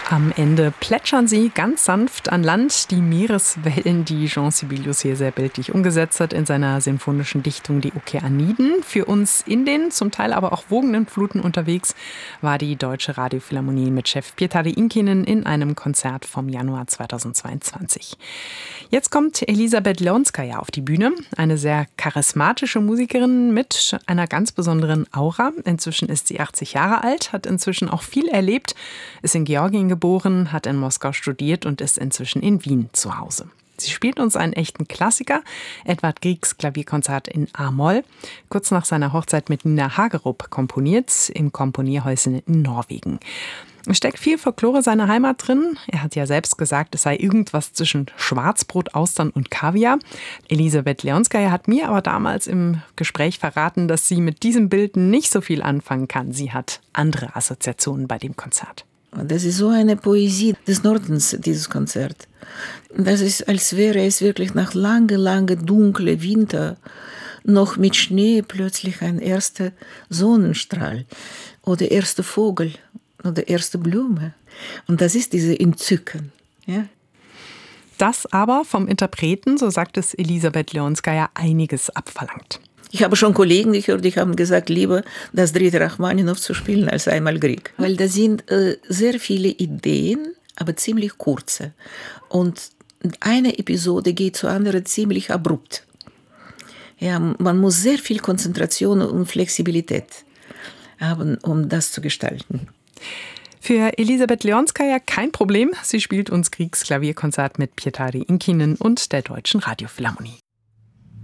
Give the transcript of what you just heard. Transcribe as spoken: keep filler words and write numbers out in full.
Am Ende plätschern sie ganz sanft an Land, die Meereswellen, die Jean Sibelius hier sehr bildlich umgesetzt hat in seiner sinfonischen Dichtung Die Okeaniden. Für uns in den zum Teil aber auch wogenden Fluten unterwegs war die Deutsche Radiophilharmonie mit Chef Pietari Inkinen in einem Konzert vom Januar zweitausendzweiundzwanzig. Jetzt kommt Elisabeth Leonskaja auf die Bühne, eine sehr charismatische Musikerin mit einer ganz besonderen Aura. Inzwischen ist sie achtzig Jahre alt, hat inzwischen auch viel erlebt, ist in Georgien geboren, hat in Moskau studiert und ist inzwischen in Wien zu Hause. Sie spielt uns einen echten Klassiker, Edvard Griegs Klavierkonzert in A-Moll, kurz nach seiner Hochzeit mit Nina Hagerup komponiert, im Komponierhäuschen in Norwegen. Es steckt viel Folklore seiner Heimat drin. Er hat ja selbst gesagt, es sei irgendwas zwischen Schwarzbrot, Austern und Kaviar. Elisabeth Leonskaja hat mir aber damals im Gespräch verraten, dass sie mit diesem Bild nicht so viel anfangen kann. Sie hat andere Assoziationen bei dem Konzert. Das ist so eine Poesie des Nordens, dieses Konzert. Das ist, als wäre es wirklich nach lange, lange dunkle Winter noch mit Schnee plötzlich ein erster Sonnenstrahl oder erster Vogel oder erste Blume. Und das ist diese Entzücken. Ja? Das aber vom Interpreten, so sagt es Elisabeth Leonskaja, einiges abverlangt. Ich habe schon Kollegen gehört, die haben gesagt, lieber das dritte Rachmaninow zu spielen als einmal Grieg. Weil da sind äh, sehr viele Ideen, aber ziemlich kurze. Und eine Episode geht zur anderen ziemlich abrupt. Ja, man muss sehr viel Konzentration und Flexibilität haben, um das zu gestalten. Für Elisabeth Leonskaja kein Problem. Sie spielt uns Griegs Klavierkonzert mit Pietari Inkinen und der Deutschen Radiophilharmonie.